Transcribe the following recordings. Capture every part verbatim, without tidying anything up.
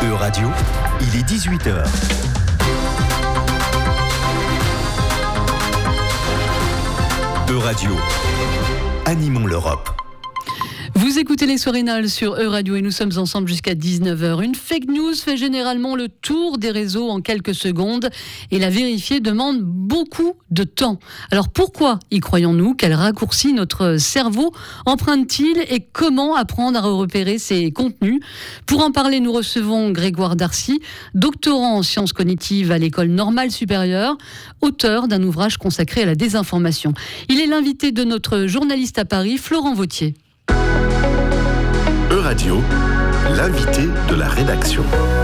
E-Radio, il est dix-huit heures. E-Radio, animons l'Europe. Vous écoutez les Soirinales sur E-Radio et nous sommes ensemble jusqu'à dix-neuf heures. Une fake news fait généralement le tour des réseaux en quelques secondes et la vérifier demande beaucoup de temps. Alors pourquoi y croyons-nous ? Quel raccourci notre cerveau emprunte-t-il et comment apprendre à repérer ces contenus ? Pour en parler, nous recevons Grégoire Darcy, doctorant en sciences cognitives à l'École normale supérieure, auteur d'un ouvrage consacré à la désinformation. Il est l'invité de notre journaliste à Paris, Florent Vautier. E-Radio, l'invité de la rédaction.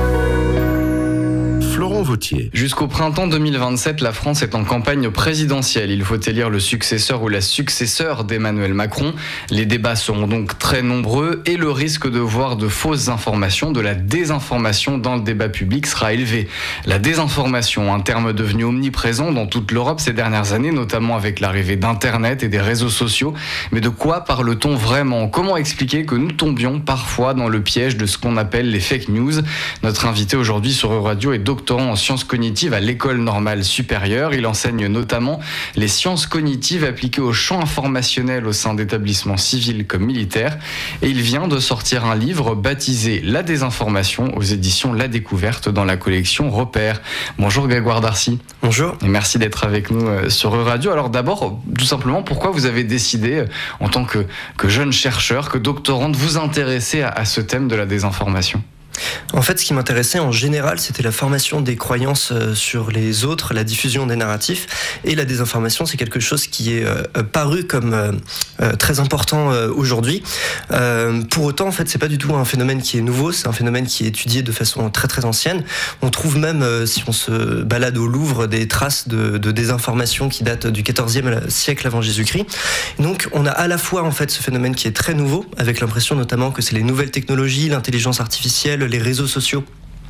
Florent Vautier. Jusqu'au printemps deux mille vingt-sept, la France est en campagne présidentielle. Il faut élire le successeur ou la successeur d'Emmanuel Macron. Les débats seront donc très nombreux et le risque de voir de fausses informations, de la désinformation dans le débat public sera élevé. La désinformation, un terme devenu omniprésent dans toute l'Europe ces dernières années, notamment avec l'arrivée d'Internet et des réseaux sociaux. Mais de quoi parle-t-on vraiment ? Comment expliquer que nous tombions parfois dans le piège de ce qu'on appelle les fake news ? Notre invité aujourd'hui sur E-Radio est doctorant en sciences cognitives à l'École normale supérieure. Il enseigne notamment les sciences cognitives appliquées au champ informationnel au sein d'établissements civils comme militaires. Et il vient de sortir un livre baptisé « La désinformation » aux éditions La Découverte dans la collection Repères. Bonjour Grégoire Darcy. Bonjour. Et merci d'être avec nous sur E-Radio. Alors d'abord, tout simplement, pourquoi vous avez décidé, en tant que, que jeune chercheur, que doctorant, de vous intéresser à, à ce thème de la désinformation ? En fait, ce qui m'intéressait en général, c'était la formation des croyances sur les autres, la diffusion des narratifs. Et la désinformation, c'est quelque chose qui est euh, paru comme euh, très important euh, aujourd'hui. Euh, pour autant, en fait, c'est pas du tout un phénomène qui est nouveau. C'est un phénomène qui est étudié de façon très très ancienne. On trouve même, euh, si on se balade au Louvre, des traces de, de désinformation qui datent du quatorzième siècle avant Jésus-Christ. Donc, on a à la fois en fait ce phénomène qui est très nouveau, avec l'impression notamment que c'est les nouvelles technologies, l'intelligence artificielle, les réseaux sociaux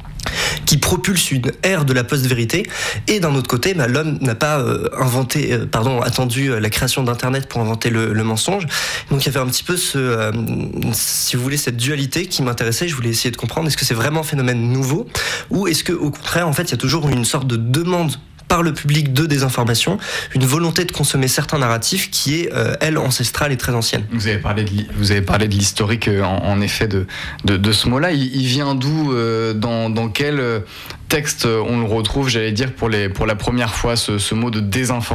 qui propulsent une ère de la post-vérité, et d'un autre côté, bah, l'homme n'a pas euh, inventé, euh, pardon, attendu euh, la création d'Internet pour inventer le, le mensonge. Donc il y avait un petit peu ce, euh, si vous voulez, cette dualité qui m'intéressait. Je voulais essayer de comprendre, est-ce que c'est vraiment un phénomène nouveau, ou est-ce que au contraire, en fait, il y a toujours une sorte de demande par le public de désinformation, une volonté de consommer certains narratifs qui est, euh, elle, ancestrale et très ancienne. Vous avez parlé de, vous avez parlé de l'historique, en, en effet, de, de, de ce mot-là. Il, il vient d'où, euh, dans, dans quel texte on le retrouve, j'allais dire, pour, les, pour la première fois, ce, ce mot de désinformation ?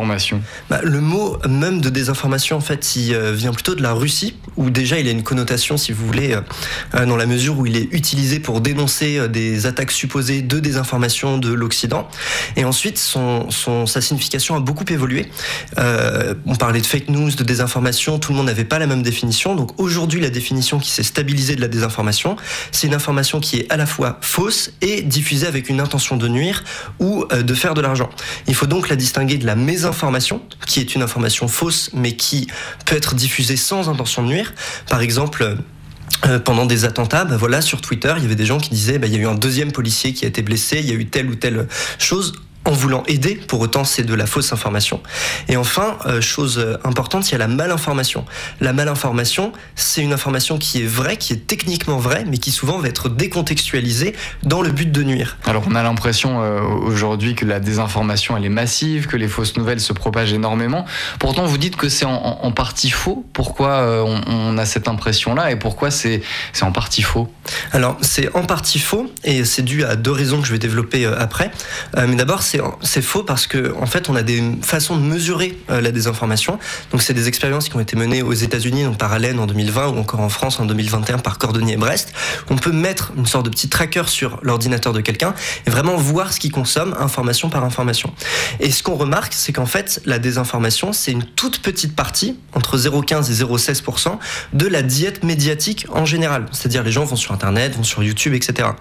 Bah, le mot même de désinformation, en fait, il euh, vient plutôt de la Russie, où déjà il a une connotation, si vous voulez, euh, dans la mesure où il est utilisé pour dénoncer euh, des attaques supposées de désinformation de l'Occident. Et ensuite, son, son, sa signification a beaucoup évolué. Euh, on parlait de fake news, de désinformation, tout le monde n'avait pas la même définition. Donc aujourd'hui, la définition qui s'est stabilisée de la désinformation, c'est une information qui est à la fois fausse et diffusée avec une intention de nuire ou euh, de faire de l'argent. Il faut donc la distinguer de la mésinformation, qui est une information fausse, mais qui peut être diffusée sans intention de nuire. Par exemple, Euh, pendant des attentats, bah voilà, sur Twitter, il y avait des gens qui disaient bah, il y a eu un deuxième policier qui a été blessé, il y a eu telle ou telle chose, en voulant aider, pour autant c'est de la fausse information. Et enfin, euh, chose importante, il y a la malinformation. La malinformation, c'est une information qui est vraie, qui est techniquement vraie, mais qui souvent va être décontextualisée dans le but de nuire. Alors on a l'impression euh, aujourd'hui que la désinformation elle est massive, que les fausses nouvelles se propagent énormément. Pourtant vous dites que c'est en, en, en partie faux. Pourquoi euh, on, on a cette impression-là et pourquoi c'est, c'est en partie faux ? Alors c'est en partie faux et c'est dû à deux raisons que je vais développer euh, après. Euh, mais d'abord c'est C'est faux parce que en fait on a des façons de mesurer euh, la désinformation. Donc c'est des expériences qui ont été menées aux États-Unis, donc par Allen en deux mille vingt ou encore en France en deux mille vingt et un par Cordonnier et Brest. On peut mettre une sorte de petit tracker sur l'ordinateur de quelqu'un et vraiment voir ce qu'il consomme information par information. Et ce qu'on remarque, c'est qu'en fait la désinformation, c'est une toute petite partie, entre zéro virgule quinze et zéro virgule seize pour cent de la diète médiatique en général. C'est-à-dire les gens vont sur Internet, vont sur YouTube, et cetera.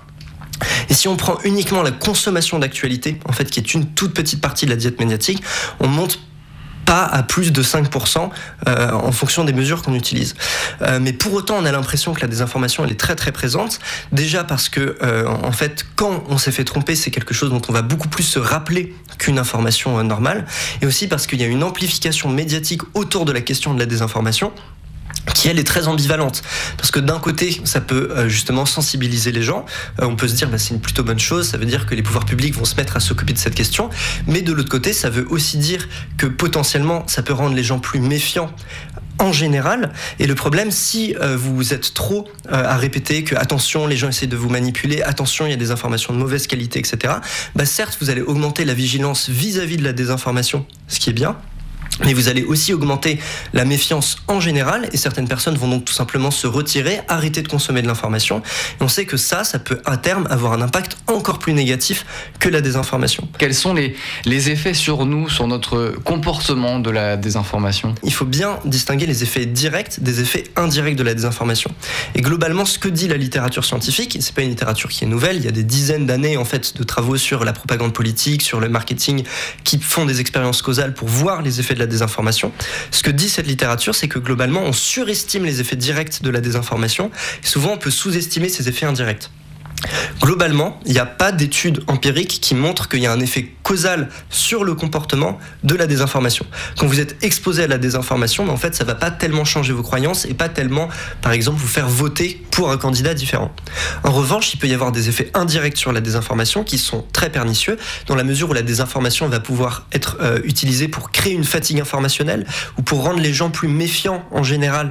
Et si on prend uniquement la consommation d'actualité, en fait, qui est une toute petite partie de la diète médiatique, on monte pas à plus de cinq pour cent euh, en fonction des mesures qu'on utilise. Euh, mais pour autant, on a l'impression que la désinformation, elle est très très présente. Déjà parce que, euh, en fait, quand on s'est fait tromper, c'est quelque chose dont on va beaucoup plus se rappeler qu'une information euh, normale. Et aussi parce qu'il y a une amplification médiatique autour de la question de la désinformation. qui elle est très ambivalente, parce que d'un côté ça peut euh, justement sensibiliser les gens, euh, on peut se dire bah, c'est une plutôt bonne chose, ça veut dire que les pouvoirs publics vont se mettre à s'occuper de cette question, mais de l'autre côté ça veut aussi dire que potentiellement ça peut rendre les gens plus méfiants en général, et le problème si euh, vous êtes trop euh, à répéter que attention les gens essaient de vous manipuler, attention il y a des informations de mauvaise qualité, etc., bah, certes vous allez augmenter la vigilance vis-à-vis de la désinformation, ce qui est bien, mais vous allez aussi augmenter la méfiance en général, et certaines personnes vont donc tout simplement se retirer, arrêter de consommer de l'information. Et on sait que ça, ça peut à terme avoir un impact encore plus négatif que la désinformation. Quels sont les, les effets sur nous, sur notre comportement de la désinformation ? Il faut bien distinguer les effets directs des effets indirects de la désinformation. Et globalement, ce que dit la littérature scientifique, et c'est pas une littérature qui est nouvelle, il y a des dizaines d'années en fait de travaux sur la propagande politique, sur le marketing, qui font des expériences causales pour voir les effets de la désinformation. Ce que dit cette littérature, c'est que globalement, on surestime les effets directs de la désinformation, et souvent on peut sous-estimer ces effets indirects. Globalement, il n'y a pas d'études empiriques qui montrent qu'il y a un effet causal sur le comportement de la désinformation. Quand vous êtes exposé à la désinformation, mais en fait, ça ne va pas tellement changer vos croyances et pas tellement, par exemple, vous faire voter pour un candidat différent. En revanche, il peut y avoir des effets indirects sur la désinformation qui sont très pernicieux, dans la mesure où la désinformation va pouvoir être euh, utilisée pour créer une fatigue informationnelle ou pour rendre les gens plus méfiants en général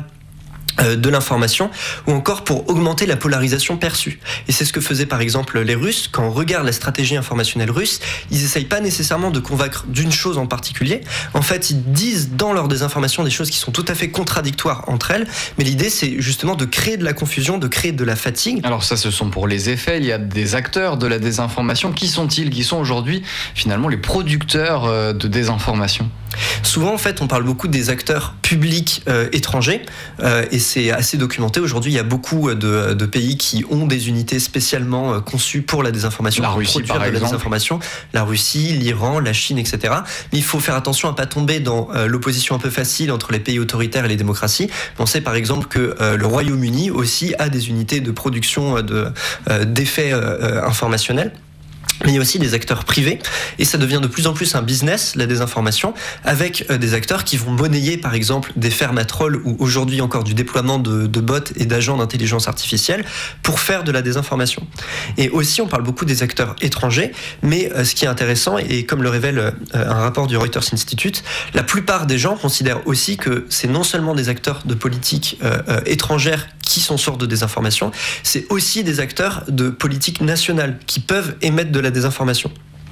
de l'information, ou encore pour augmenter la polarisation perçue. Et c'est ce que faisaient par exemple les Russes. Quand on regarde la stratégie informationnelle russe, ils n'essayent pas nécessairement de convaincre d'une chose en particulier. En fait, ils disent dans leur désinformation des choses qui sont tout à fait contradictoires entre elles, mais l'idée c'est justement de créer de la confusion, de créer de la fatigue. Alors ça, ce sont pour les effets. Il y a des acteurs de la désinformation. Qui sont-ils ? Qui sont aujourd'hui finalement les producteurs de désinformation ? Souvent, en fait, on parle beaucoup des acteurs publics euh, étrangers, euh, et c'est assez documenté. Aujourd'hui, il y a beaucoup de, de pays qui ont des unités spécialement euh, conçues pour la désinformation. La Russie, par exemple. La désinformation. La Russie, l'Iran, la Chine, et cetera. Mais il faut faire attention à ne pas tomber dans euh, l'opposition un peu facile entre les pays autoritaires et les démocraties. On sait par exemple que euh, le Royaume-Uni aussi a des unités de production de, euh, d'effets euh, informationnels. Mais il y a aussi des acteurs privés, et ça devient de plus en plus un business, la désinformation, avec des acteurs qui vont monnayer par exemple des fermes à trolls ou aujourd'hui encore du déploiement de, de bots et d'agents d'intelligence artificielle pour faire de la désinformation. Et aussi on parle beaucoup des acteurs étrangers, mais ce qui est intéressant, et comme le révèle un rapport du Reuters Institute, la plupart des gens considèrent aussi que c'est non seulement des acteurs de politique euh, étrangère qui sont sources de désinformation, c'est aussi des acteurs de politique nationale qui peuvent émettre de la désinformation.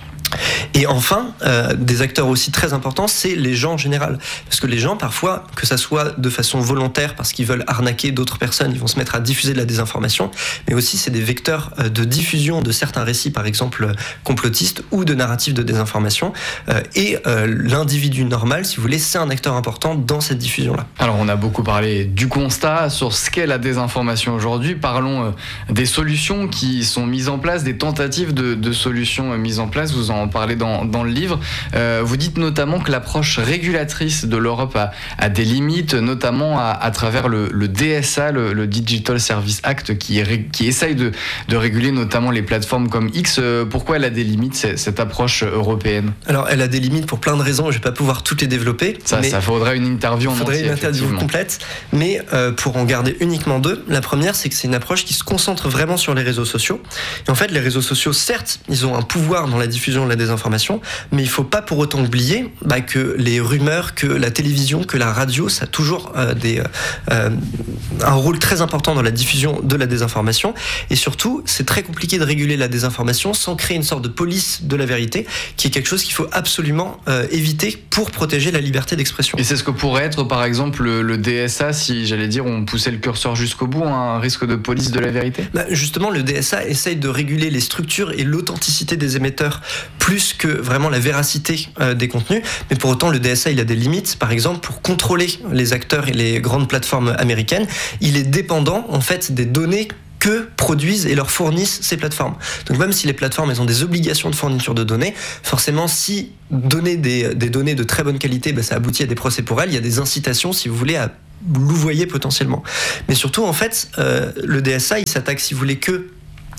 Et enfin, euh, des acteurs aussi très importants, c'est les gens en général. Parce que les gens, parfois, que ça soit de façon volontaire, parce qu'ils veulent arnaquer d'autres personnes, ils vont se mettre à diffuser de la désinformation, mais aussi c'est des vecteurs de diffusion de certains récits, par exemple complotistes, ou de narratifs de désinformation. Euh, et euh, l'individu normal, si vous voulez, c'est un acteur important dans cette diffusion-là. Alors, on a beaucoup parlé du constat sur ce qu'est la désinformation aujourd'hui. Parlons euh, des solutions qui sont mises en place, des tentatives de, de solutions euh, mises en place. Vous en parlez dans Dans, dans le livre. Euh, vous dites notamment que l'approche régulatrice de l'Europe a, a des limites, notamment à, à travers le, le D S A, le, le Digital Service Act, qui, est, qui essaye de, de réguler notamment les plateformes comme X. Euh, pourquoi elle a des limites, cette, cette approche européenne ? Alors, elle a des limites pour plein de raisons, je ne vais pas pouvoir toutes les développer. Ça, ça faudrait une interview en entier. Il faudrait une interview complète, mais euh, pour en garder uniquement deux. La première, c'est que c'est une approche qui se concentre vraiment sur les réseaux sociaux. Et en fait, les réseaux sociaux, certes, ils ont un pouvoir dans la diffusion de la désinformation, mais il ne faut pas pour autant oublier bah, que les rumeurs, que la télévision, que la radio, ça a toujours euh, des, euh, un rôle très important dans la diffusion de la désinformation. Et surtout, c'est très compliqué de réguler la désinformation sans créer une sorte de police de la vérité, qui est quelque chose qu'il faut absolument euh, éviter pour protéger la liberté d'expression. Et c'est ce que pourrait être, par exemple, le, le D S A, si, j'allais dire, on poussait le curseur jusqu'au bout, un risque de police de la vérité ? Bah, justement, le D S A essaye de réguler les structures et l'authenticité des émetteurs plus que vraiment la véracité euh, des contenus, mais pour autant le D S A il a des limites. Par exemple, pour contrôler les acteurs et les grandes plateformes américaines, il est dépendant en fait des données que produisent et leur fournissent ces plateformes. Donc même si les plateformes elles ont des obligations de fourniture de données, forcément si donner des, des données de très bonne qualité, bah, ça aboutit à des procès pour elles, il y a des incitations si vous voulez à louvoyer potentiellement. Mais surtout en fait, euh, le D S A il s'attaque si vous voulez que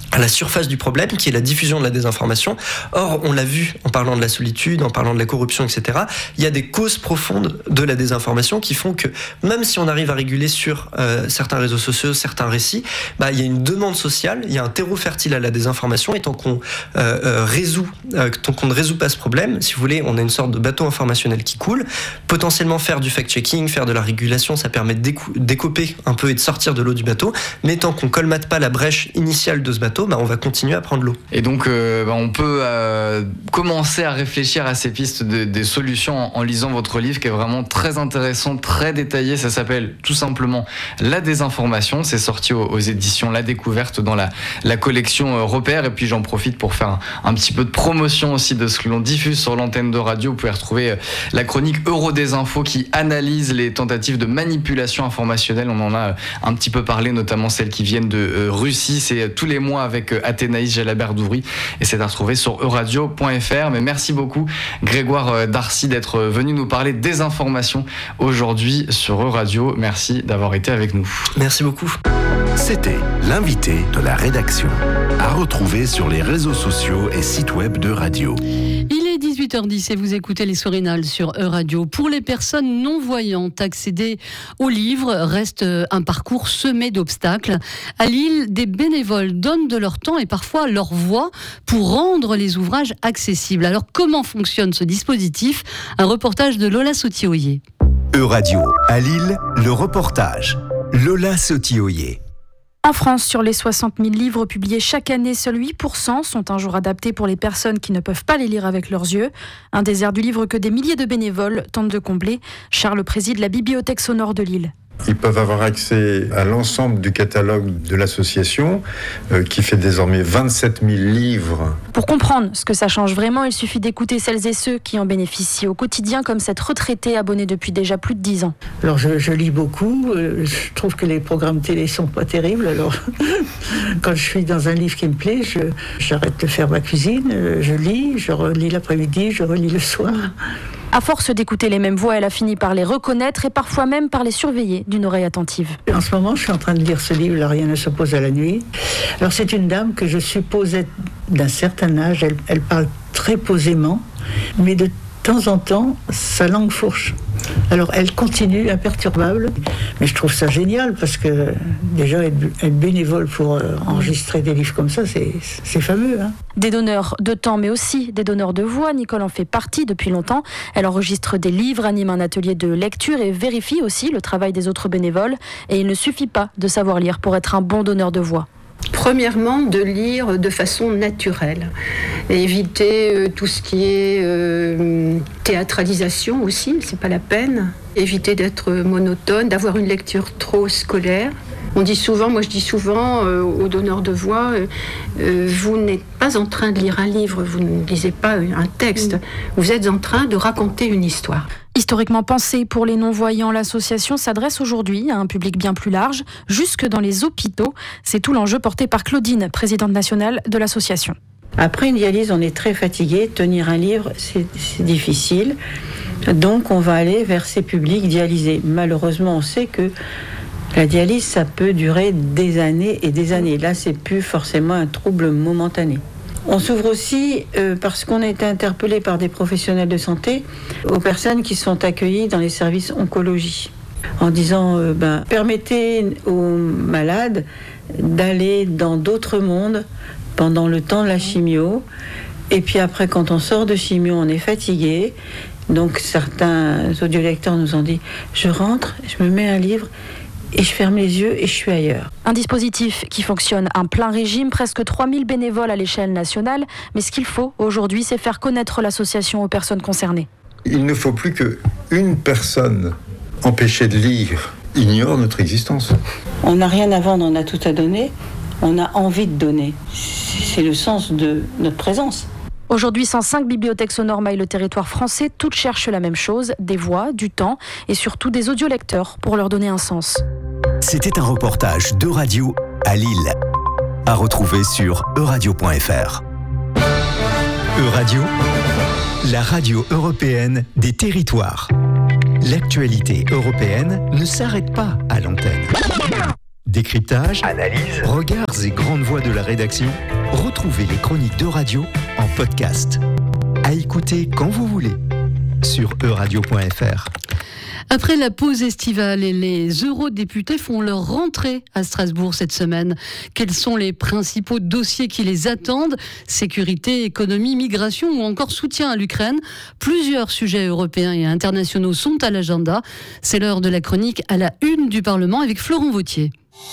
à la surface du problème, qui est la diffusion de la désinformation. Or, on l'a vu en parlant de la solitude, en parlant de la corruption, et cetera, il y a des causes profondes de la désinformation qui font que, même si on arrive à réguler sur euh, certains réseaux sociaux, certains récits, bah, il y a une demande sociale, il y a un terreau fertile à la désinformation, et tant qu'on, euh, euh, résout, euh, tant qu'on ne résout pas ce problème, si vous voulez, on a une sorte de bateau informationnel qui coule. Potentiellement faire du fact-checking, faire de la régulation, ça permet de décou- décoper un peu et de sortir de l'eau du bateau, mais tant qu'on colmate pas la brèche initiale de ce bateau, bah, on va continuer à prendre l'eau. Et donc, euh, bah, on peut euh, commencer à réfléchir à ces pistes de, des solutions en, en lisant votre livre, qui est vraiment très intéressant, très détaillé. Ça s'appelle tout simplement La désinformation. C'est sorti aux, aux éditions La Découverte dans la, la collection euh, Repères. Et puis, j'en profite pour faire un, un petit peu de promotion aussi de ce que l'on diffuse sur l'antenne de radio. Vous pouvez retrouver euh, la chronique Eurodesinfo qui analyse les tentatives de manipulation informationnelle. On en a euh, un petit peu parlé, notamment celles qui viennent de euh, Russie. C'est euh, tous les mois avec euh, Athénaïs Jalabert-Douvry, et c'est à retrouver sur euradio point f r. Mais merci beaucoup Grégoire euh, Darcy d'être venu nous parler des informations aujourd'hui sur Euradio. Merci d'avoir été avec nous. Merci beaucoup. C'était l'invité de la rédaction. À retrouver sur les réseaux sociaux et sites web de Radio. Il est dix-huit heures dix et vous écoutez les Sorinales sur Euradio. Pour les personnes non-voyantes, accéder au livre reste un parcours semé d'obstacles. À Lille, des bénévoles donnent de leur temps et parfois leur voix pour rendre les ouvrages accessibles. Alors comment fonctionne ce dispositif ? Un reportage de Lola Sotioyer. Euradio, à Lille, le reportage. Lola Sotioyer. En France, sur les soixante mille livres publiés chaque année, seuls huit pour cent sont un jour adaptés pour les personnes qui ne peuvent pas les lire avec leurs yeux. Un désert du livre que des milliers de bénévoles tentent de combler. Charles préside la bibliothèque sonore de Lille. Ils peuvent avoir accès à l'ensemble du catalogue de l'association, euh, qui fait désormais vingt-sept mille livres. Pour comprendre ce que ça change vraiment, il suffit d'écouter celles et ceux qui en bénéficient au quotidien, comme cette retraitée abonnée depuis déjà plus de dix ans. Alors je, je lis beaucoup, euh, je trouve que les programmes télé sont pas terribles, alors quand je suis dans un livre qui me plaît, je, j'arrête de faire ma cuisine, euh, je lis, je relis l'après-midi, je relis le soir. À force d'écouter les mêmes voix, elle a fini par les reconnaître et parfois même par les surveiller d'une oreille attentive. En ce moment, je suis en train de lire ce livre, là, Rien ne s'oppose à la nuit. Alors c'est une dame que je suppose être d'un certain âge, elle, elle parle très posément, mais de temps en temps, sa langue fourche. Alors elle continue imperturbable, mais je trouve ça génial parce que déjà être, être bénévole pour euh, enregistrer des livres comme ça, c'est, c'est fameux. Hein. Des donneurs de temps, mais aussi des donneurs de voix. Nicole en fait partie depuis longtemps. Elle enregistre des livres, anime un atelier de lecture et vérifie aussi le travail des autres bénévoles. Et il ne suffit pas de savoir lire pour être un bon donneur de voix. Premièrement, de lire de façon naturelle et éviter euh, tout ce qui est euh, théâtralisation aussi, c'est pas la peine. Éviter d'être monotone, d'avoir une lecture trop scolaire. On dit souvent, moi je dis souvent euh, aux donneurs de voix, euh, euh, vous n'êtes pas en train de lire un livre, vous ne lisez pas un texte, vous êtes en train de raconter une histoire. Historiquement pensée pour les non-voyants, l'association s'adresse aujourd'hui à un public bien plus large, jusque dans les hôpitaux. C'est tout l'enjeu porté par Claudine, présidente nationale de l'association. Après une dialyse, on est très fatigué. Tenir un livre, c'est, c'est difficile. Donc on va aller vers ces publics dialysés. Malheureusement, on sait que la dialyse, ça peut durer des années et des années. Là, c'est plus forcément un trouble momentané. On s'ouvre aussi euh, parce qu'on a été interpellé par des professionnels de santé aux personnes qui sont accueillies dans les services oncologie en disant euh, ben, permettez aux malades d'aller dans d'autres mondes pendant le temps de la chimio, et puis après quand on sort de chimio on est fatigué. Donc certains audiolecteurs nous ont dit je rentre, je me mets un livre et je ferme les yeux et je suis ailleurs. Un dispositif qui fonctionne en plein régime, presque trois mille bénévoles à l'échelle nationale. Mais ce qu'il faut aujourd'hui, c'est faire connaître l'association aux personnes concernées. Il ne faut plus qu'une personne empêchée de lire ignore notre existence. On n'a rien à vendre, on a tout à donner. On a envie de donner. C'est le sens de notre présence. Aujourd'hui, cent cinq bibliothèques sonores maillent le territoire français. Toutes cherchent la même chose, des voix, du temps et surtout des audiolecteurs pour leur donner un sens. C'était un reportage d'Euradio à Lille. À retrouver sur euradio point f r. Euradio, la radio européenne des territoires. L'actualité européenne ne s'arrête pas à l'antenne. Décryptage, Analyse. regards et grandes voix de la rédaction. Retrouvez les chroniques d'Euradio en podcast. À écouter quand vous voulez sur euradio point f r. Après la pause estivale, les eurodéputés font leur rentrée à Strasbourg cette semaine. Quels sont les principaux dossiers qui les attendent ? Sécurité, économie, migration ou encore soutien à l'Ukraine ? Plusieurs sujets européens et internationaux sont à l'agenda. C'est l'heure de la chronique à la une du Parlement avec Florent Vauthier.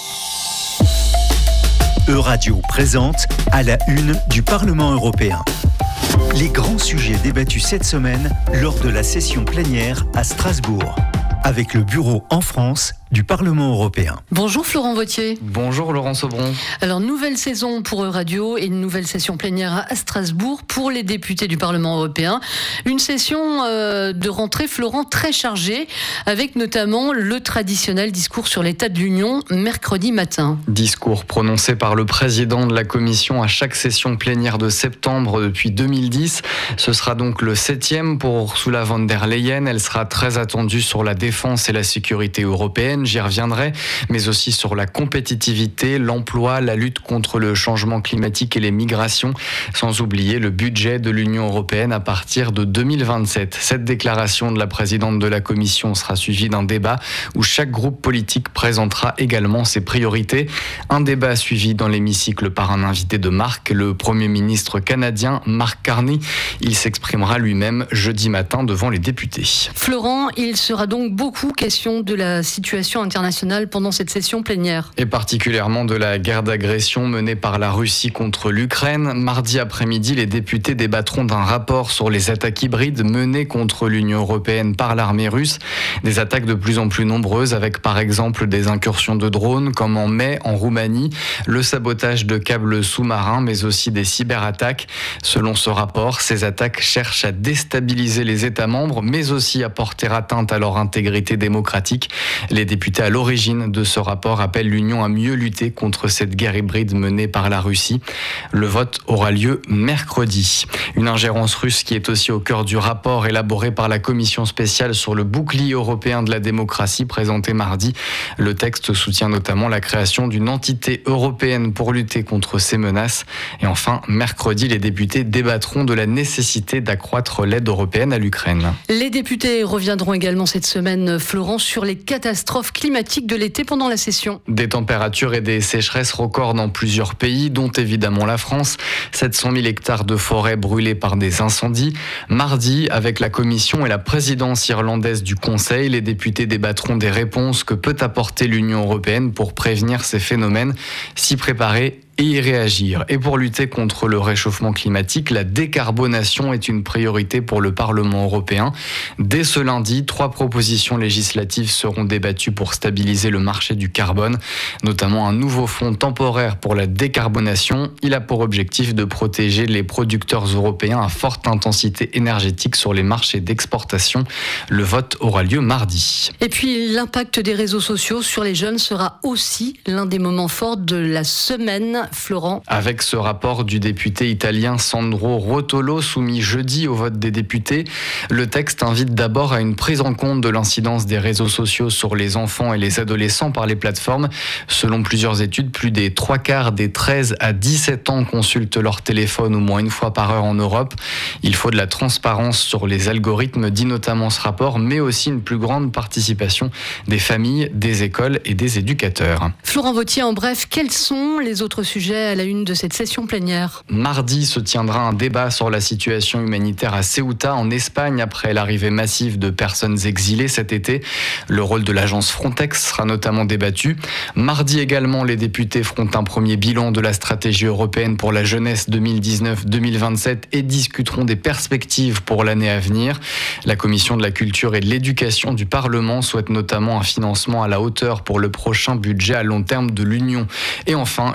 Euradio présente à la une du Parlement européen. Les grands sujets débattus cette semaine lors de la session plénière à Strasbourg, avec le bureau en France du Parlement européen. Bonjour Florent Vauthier. Bonjour Laurent Sobron. Alors, nouvelle saison pour Euradio et une nouvelle session plénière à Strasbourg pour les députés du Parlement européen. Une session euh, de rentrée, Florent, très chargée, avec notamment le traditionnel discours sur l'état de l'Union mercredi matin. Discours prononcé par le président de la Commission à chaque session plénière de septembre depuis deux mille dix. Ce sera donc le septième pour Ursula von der Leyen. Elle sera très attendue sur la défense et la sécurité européenne. J'y reviendrai, mais aussi sur la compétitivité, l'emploi, la lutte contre le changement climatique et les migrations, sans oublier le budget de l'Union européenne à partir de deux mille vingt-sept. Cette déclaration de la présidente de la Commission sera suivie d'un débat où chaque groupe politique présentera également ses priorités. Un débat suivi dans l'hémicycle par un invité de marque, le Premier ministre canadien Mark Carney. Il s'exprimera lui-même jeudi matin devant les députés. Florent, il sera donc beaucoup question de la situation internationale pendant cette session plénière. Et particulièrement de la guerre d'agression menée par la Russie contre l'Ukraine. Mardi après-midi, les députés débattront d'un rapport sur les attaques hybrides menées contre l'Union européenne par l'armée russe. Des attaques de plus en plus nombreuses avec par exemple des incursions de drones comme en mai en Roumanie, le sabotage de câbles sous-marins mais aussi des cyberattaques. Selon ce rapport, ces attaques cherchent à déstabiliser les États membres mais aussi à porter atteinte à leur intégrité démocratique. Les députés à l'origine de ce rapport appellent l'Union à mieux lutter contre cette guerre hybride menée par la Russie. Le vote aura lieu mercredi. Une ingérence russe qui est aussi au cœur du rapport élaboré par la commission spéciale sur le bouclier européen de la démocratie présenté mardi. Le texte soutient notamment la création d'une entité européenne pour lutter contre ces menaces. Et enfin, mercredi, les députés débattront de la nécessité d'accroître l'aide européenne à l'Ukraine. Les députés reviendront également cette semaine, Florent, sur les catastrophes climatiques de l'été pendant la session. Des températures et des sécheresses records dans plusieurs pays, dont évidemment la France. sept cent mille hectares de forêt brûlés par des incendies. Mardi, avec la Commission et la présidence irlandaise du Conseil, les députés débattront des réponses que peut apporter l'Union européenne pour prévenir ces phénomènes, s'y préparer et y réagir. Et pour lutter contre le réchauffement climatique, la décarbonation est une priorité pour le Parlement européen. Dès ce lundi, trois propositions législatives seront débattues pour stabiliser le marché du carbone, notamment un nouveau fonds temporaire pour la décarbonation. Il a pour objectif de protéger les producteurs européens à forte intensité énergétique sur les marchés d'exportation. Le vote aura lieu mardi. Et puis l'impact des réseaux sociaux sur les jeunes sera aussi l'un des moments forts de la semaine. Florent. Avec ce rapport du député italien Sandro Rotolo soumis jeudi au vote des députés, le texte invite d'abord à une prise en compte de l'incidence des réseaux sociaux sur les enfants et les adolescents par les plateformes. Selon plusieurs études, plus des trois quarts des treize à dix-sept ans consultent leur téléphone au moins une fois par heure en Europe. Il faut de la transparence sur les algorithmes, dit notamment ce rapport, mais aussi une plus grande participation des familles, des écoles et des éducateurs. Florent Vauthier, en bref, quels sont les autres sujets sujet à la une de cette session plénière. Mardi se tiendra un débat sur la situation humanitaire à Ceuta, en Espagne, après l'arrivée massive de personnes exilées cet été. Le rôle de l'agence Frontex sera notamment débattu. Mardi également, les députés feront un premier bilan de la stratégie européenne pour la jeunesse deux mille dix-neuf deux mille vingt-sept et discuteront des perspectives pour l'année à venir. La commission de la culture et de l'éducation du Parlement souhaite notamment un financement à la hauteur pour le prochain budget à long terme de l'Union. Et enfin, une première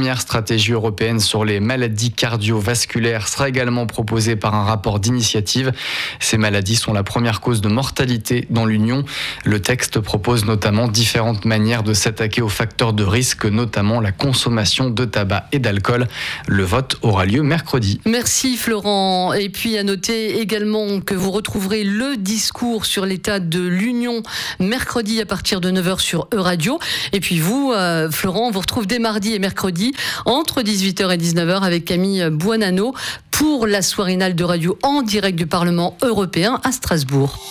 première stratégie européenne sur les maladies cardiovasculaires sera également proposée par un rapport d'initiative. Ces maladies sont la première cause de mortalité dans l'Union. Le texte propose notamment différentes manières de s'attaquer aux facteurs de risque, notamment la consommation de tabac et d'alcool. Le vote aura lieu mercredi. Merci Florent. Et puis à noter également que vous retrouverez le discours sur l'état de l'Union mercredi à partir de neuf heures sur Euradio. Et puis vous, euh, Florent, on vous retrouve dès mardi et mercredi entre dix-huit heures et dix-neuf heures avec Camille Buonanno pour la soirinale de radio en direct du Parlement européen à Strasbourg.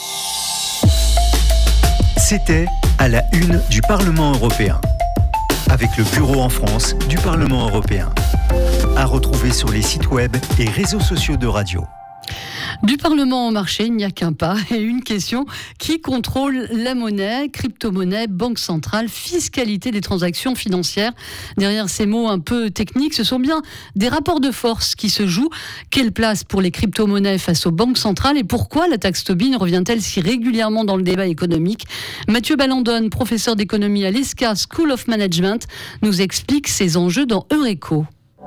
C'était à la une du Parlement européen, avec le bureau en France du Parlement européen. À retrouver sur les sites web et réseaux sociaux de radio. Du Parlement au marché, il n'y a qu'un pas et une question. Qui contrôle la monnaie, crypto-monnaie, banque centrale, fiscalité des transactions financières? Derrière ces mots un peu techniques, ce sont bien des rapports de force qui se jouent. Quelle place pour les crypto-monnaies face aux banques centrales et pourquoi la taxe Tobin revient-elle si régulièrement dans le débat économique? Mathieu Ballandone, professeur d'économie à l'E S C A School of Management, nous explique ces enjeux dans Eureco.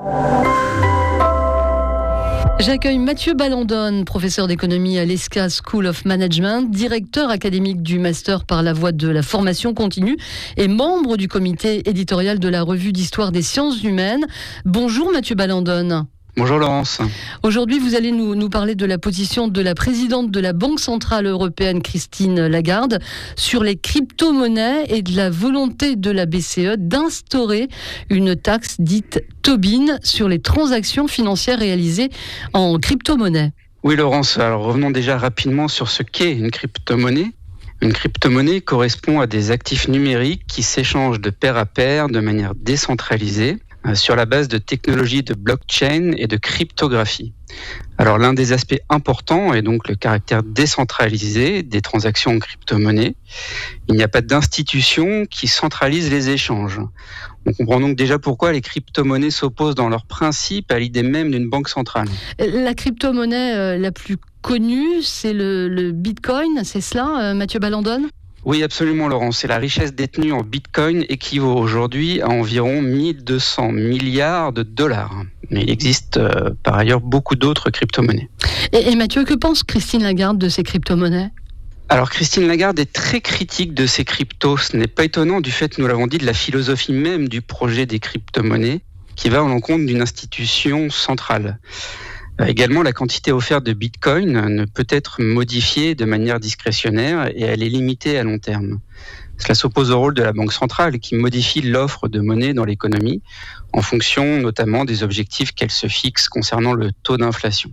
J'accueille Mathieu Ballandone, professeur d'économie à l'E S C A School of Management, directeur académique du master par la voie de la formation continue et membre du comité éditorial de la revue d'histoire des sciences humaines. Bonjour Mathieu Ballandone. Bonjour Laurence. Aujourd'hui, vous allez nous, nous parler de la position de la présidente de la Banque Centrale Européenne, Christine Lagarde, sur les crypto-monnaies et de la volonté de la B C E d'instaurer une taxe dite Tobin sur les transactions financières réalisées en crypto-monnaie. Oui Laurence, alors revenons déjà rapidement sur ce qu'est une crypto-monnaie. Une crypto-monnaie correspond à des actifs numériques qui s'échangent de pair à pair de manière décentralisée, sur la base de technologies de blockchain et de cryptographie. Alors l'un des aspects importants est donc le caractère décentralisé des transactions en crypto-monnaie. Il n'y a pas d'institution qui centralise les échanges. On comprend donc déjà pourquoi les crypto-monnaies s'opposent dans leur principe à l'idée même d'une banque centrale. La crypto-monnaie euh, la plus connue, c'est le, le Bitcoin, c'est cela, euh, Mathieu Ballandone ? Oui, absolument, Laurent. C'est la richesse détenue en Bitcoin équivaut aujourd'hui à environ mille deux cents milliards de dollars. Mais il existe euh, par ailleurs beaucoup d'autres crypto-monnaies. Et, et Mathieu, que pense Christine Lagarde de ces crypto-monnaies ? Alors Christine Lagarde est très critique de ces cryptos. Ce n'est pas étonnant du fait, nous l'avons dit, de la philosophie même du projet des crypto-monnaies qui va à l'encontre d'une institution centrale. Également, la quantité offerte de Bitcoin ne peut être modifiée de manière discrétionnaire et elle est limitée à long terme. Cela s'oppose au rôle de la Banque centrale qui modifie l'offre de monnaie dans l'économie en fonction notamment des objectifs qu'elle se fixe concernant le taux d'inflation.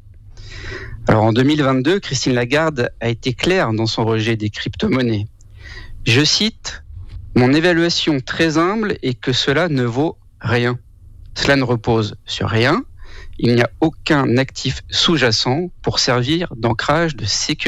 Alors en deux mille vingt-deux, Christine Lagarde a été claire dans son rejet des crypto-monnaies. Je cite, « Mon évaluation très humble est que cela ne vaut rien. Cela ne repose sur rien. Il n'y a aucun actif sous-jacent pour servir d'ancrage de sécurité. »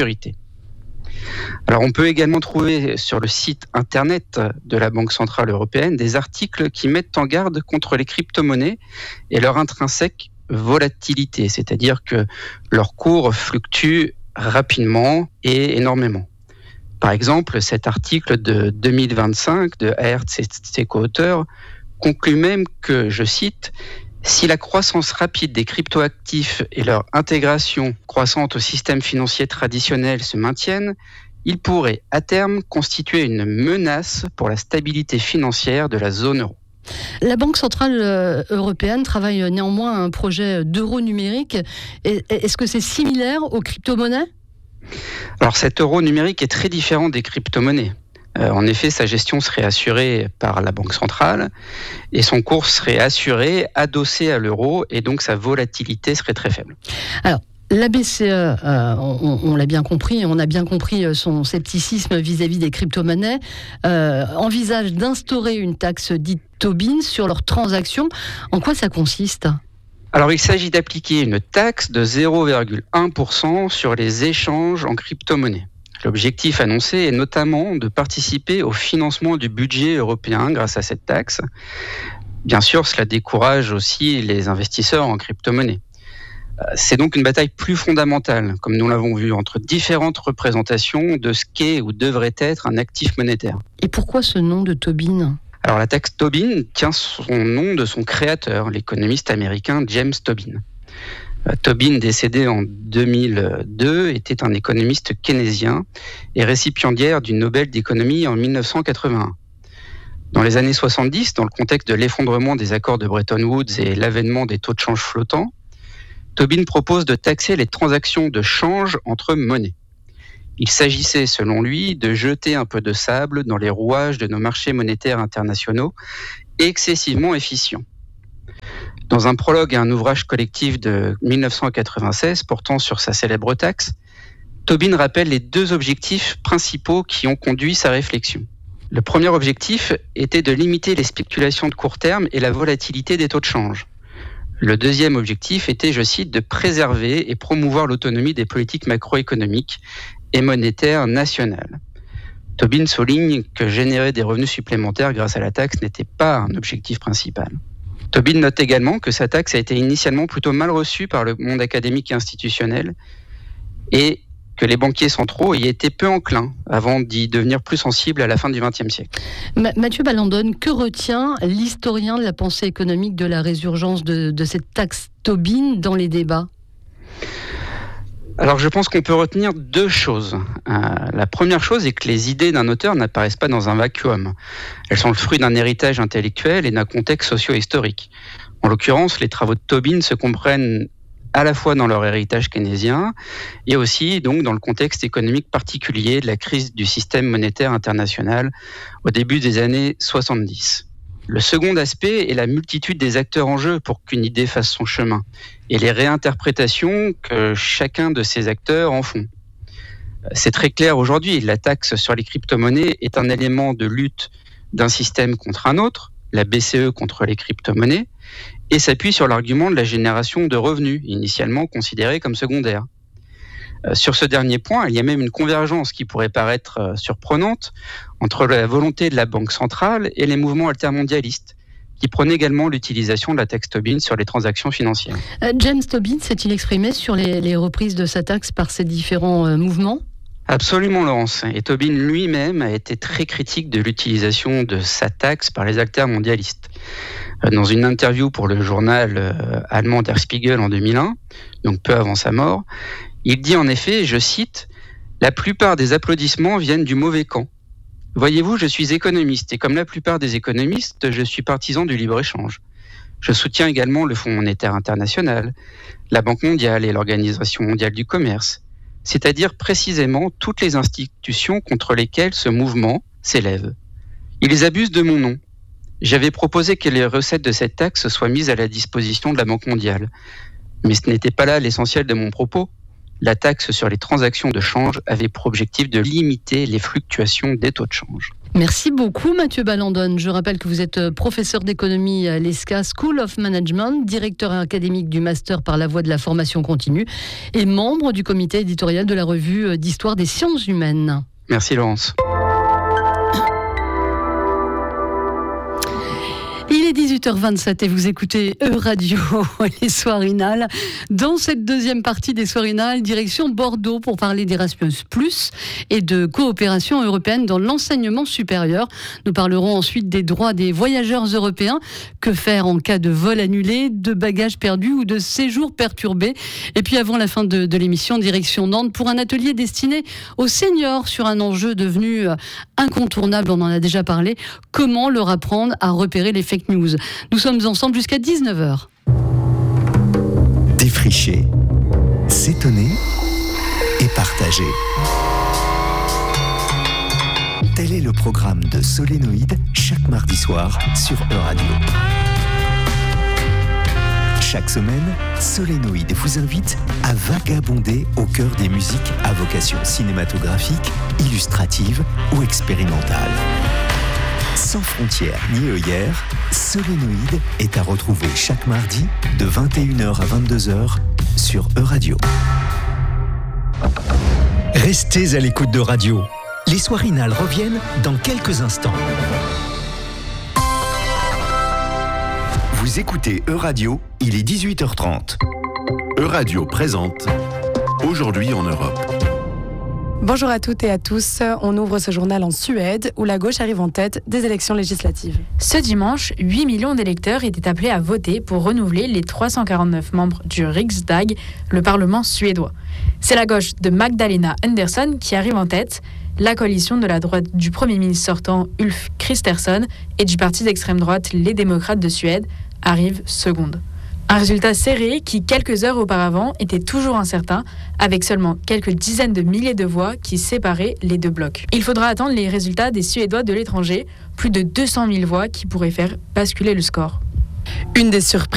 Alors on peut également trouver sur le site internet de la Banque Centrale Européenne des articles qui mettent en garde contre les crypto-monnaies et leur intrinsèque volatilité, c'est-à-dire que leur cours fluctue rapidement et énormément. Par exemple, cet article de deux mille vingt-cinq de Aert, ses co-auteurs, conclut même que, je cite, « Si la croissance rapide des cryptoactifs et leur intégration croissante au système financier traditionnel se maintiennent, ils pourraient à terme constituer une menace pour la stabilité financière de la zone euro. » La Banque Centrale Européenne travaille néanmoins à un projet d'euro numérique. Est-ce que c'est similaire aux crypto-monnaies ? Alors cet euro numérique est très différent des crypto-monnaies. Euh, en effet, sa gestion serait assurée par la Banque centrale et son cours serait assuré, adossé à l'euro et donc sa volatilité serait très faible. Alors, la B C E, euh, on, on l'a bien compris, on a bien compris son scepticisme vis-à-vis des crypto-monnaies, euh, envisage d'instaurer une taxe dite Tobin sur leurs transactions. En quoi ça consiste ? Alors, il s'agit d'appliquer une taxe de zéro virgule un pour cent sur les échanges en crypto-monnaies. L'objectif annoncé est notamment de participer au financement du budget européen grâce à cette taxe. Bien sûr, cela décourage aussi les investisseurs en crypto-monnaie. C'est donc une bataille plus fondamentale, comme nous l'avons vu, entre différentes représentations de ce qu'est ou devrait être un actif monétaire. Et pourquoi ce nom de Tobin ? Alors la taxe Tobin tient son nom de son créateur, l'économiste américain James Tobin. Euh, Tobin, décédé en deux mille deux, était un économiste keynésien et récipiendaire du Nobel d'économie en mille neuf cent quatre-vingt-un. Dans les années soixante-dix, dans le contexte de l'effondrement des accords de Bretton Woods et l'avènement des taux de change flottants, Tobin propose de taxer les transactions de change entre monnaies. Il s'agissait, selon lui, de jeter un peu de sable dans les rouages de nos marchés monétaires internationaux, excessivement efficients. Dans un prologue à un ouvrage collectif de mille neuf cent quatre-vingt-seize portant sur sa célèbre taxe, Tobin rappelle les deux objectifs principaux qui ont conduit sa réflexion. Le premier objectif était de limiter les spéculations de court terme et la volatilité des taux de change. Le deuxième objectif était, je cite, de préserver et promouvoir l'autonomie des politiques macroéconomiques et monétaires nationales. Tobin souligne que générer des revenus supplémentaires grâce à la taxe n'était pas un objectif principal. Tobin note également que sa taxe a été initialement plutôt mal reçue par le monde académique et institutionnel et que les banquiers centraux y étaient peu enclins avant d'y devenir plus sensibles à la fin du vingtième siècle. Ma- Mathieu Ballandone, que retient l'historien de la pensée économique de la résurgence de, de cette taxe Tobin dans les débats ? Alors je pense qu'on peut retenir deux choses. Euh, la première chose est que les idées d'un auteur n'apparaissent pas dans un vacuum. Elles sont le fruit d'un héritage intellectuel et d'un contexte socio-historique. En l'occurrence, les travaux de Tobin se comprennent à la fois dans leur héritage keynésien et aussi donc dans le contexte économique particulier de la crise du système monétaire international au début des années soixante-dix. Le second aspect est la multitude des acteurs en jeu pour qu'une idée fasse son chemin et les réinterprétations que chacun de ces acteurs en font. C'est très clair aujourd'hui, la taxe sur les crypto-monnaies est un élément de lutte d'un système contre un autre, la B C E contre les crypto-monnaies, et s'appuie sur l'argument de la génération de revenus, initialement considérés comme secondaires. Euh, sur ce dernier point, il y a même une convergence qui pourrait paraître euh, surprenante entre la volonté de la Banque centrale et les mouvements altermondialistes, qui prônent également l'utilisation de la taxe Tobin sur les transactions financières. Euh, James Tobin s'est-il exprimé sur les, les reprises de sa taxe par ces différents euh, mouvements ? Absolument, Laurence. Et Tobin lui-même a été très critique de l'utilisation de sa taxe par les altermondialistes. Dans une interview pour le journal euh, allemand Der Spiegel en deux mille un, donc peu avant sa mort, il dit en effet, je cite, « La plupart des applaudissements viennent du mauvais camp. Voyez-vous, je suis économiste et comme la plupart des économistes, je suis partisan du libre-échange. Je soutiens également le Fonds monétaire international, la Banque mondiale et l'Organisation mondiale du commerce, c'est-à-dire précisément toutes les institutions contre lesquelles ce mouvement s'élève. Ils abusent de mon nom. J'avais proposé que les recettes de cette taxe soient mises à la disposition de la Banque mondiale. Mais ce n'était pas là l'essentiel de mon propos. La taxe sur les transactions de change avait pour objectif de limiter les fluctuations des taux de change. Merci beaucoup Mathieu Ballandone. Je rappelle que vous êtes professeur d'économie à l'E S C A School of Management, directeur académique du master par la voie de la formation continue et membre du comité éditorial de la revue d'histoire des sciences humaines. Merci Laurence. Il est dix-huit heures vingt-sept et vous écoutez Euradio, les Soirinales. Dans cette deuxième partie des Soirinales, direction Bordeaux pour parler d'Erasmus plus, et de coopération européenne dans l'enseignement supérieur. Nous parlerons ensuite des droits des voyageurs européens. Que faire en cas de vol annulé, de bagages perdus ou de séjour perturbé? Et puis avant la fin de, de l'émission, direction Nantes pour un atelier destiné aux seniors sur un enjeu devenu incontournable, on en a déjà parlé. Comment leur apprendre à repérer les fake news? Nous sommes ensemble jusqu'à dix-neuf heures. Défricher, s'étonner et partager. Tel est le programme de Solénoïde chaque mardi soir sur Euradio. Chaque semaine, Solénoïde vous invite à vagabonder au cœur des musiques à vocation cinématographique, illustrative ou expérimentale. Sans frontières ni œillères, Solénoïde est à retrouver chaque mardi de vingt et une heures à vingt-deux heures sur Euradio. Restez à l'écoute de Radio. Les Soirinales reviennent dans quelques instants. Vous écoutez Euradio, il est dix-huit heures trente. Euradio présente Aujourd'hui en Europe. Bonjour à toutes et à tous. On ouvre ce journal en Suède où la gauche arrive en tête des élections législatives. Ce dimanche, huit millions d'électeurs étaient appelés à voter pour renouveler les trois cent quarante-neuf membres du Riksdag, le Parlement suédois. C'est la gauche de Magdalena Andersson qui arrive en tête, la coalition de la droite du Premier ministre sortant Ulf Kristersson et du parti d'extrême droite Les Démocrates de Suède arrive seconde. Un résultat serré qui, quelques heures auparavant, était toujours incertain, avec seulement quelques dizaines de milliers de voix qui séparaient les deux blocs. Il faudra attendre les résultats des Suédois de l'étranger, plus de deux cent mille voix qui pourraient faire basculer le score. Une des surprises